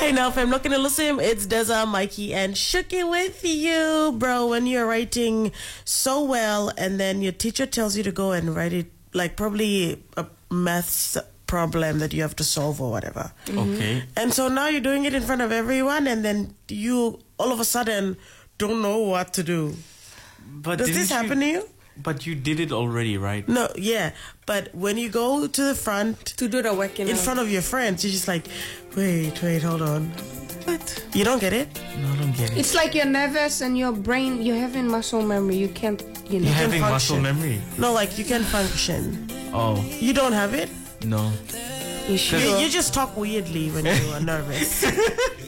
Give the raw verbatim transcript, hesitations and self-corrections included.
Hey, now, fam, looking to listen. It's Deza, Mikey, and Shuki with you, bro. When you're writing so well, and then your teacher tells you to go and write it, like probably a maths problem that you have to solve or whatever. Mm-hmm. Okay. And so now you're doing it in front of everyone, and then you all of a sudden don't know what to do. But Does this happen you, to you? But you did it already, right? No, yeah. But when you go to the front to do the work in, in front of your friends, you're just like, wait, wait, hold on. What? You don't get it? No, I don't get it. It's like you're nervous and your brain, you're having muscle memory. You can't, you know. You're can having function. muscle memory. No, like you can function. Oh. You don't have it? No. You sure? You, you just talk weirdly when you are nervous.